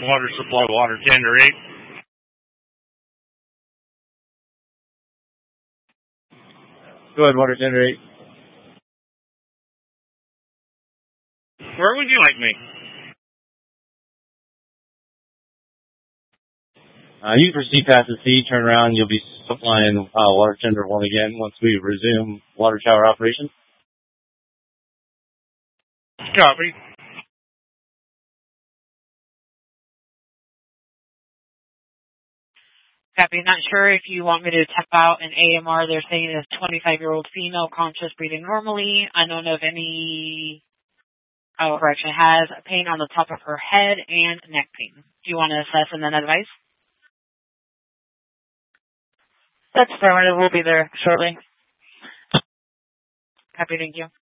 water supply, water tender 8. Go ahead, water tender 8. Where would you like me? You can proceed past the sea, turn around, and you'll be supplying water tender 1 again once we resume water tower operation. Copy. Copy. Not sure if you want me to tap out an AMR. They're saying it's a 25-year-old female, conscious, breathing normally. I don't know if any correction, has pain on the top of her head and neck pain. Do you want to assess and then advise? That's affirmative. We'll be there shortly. Copy. Thank you.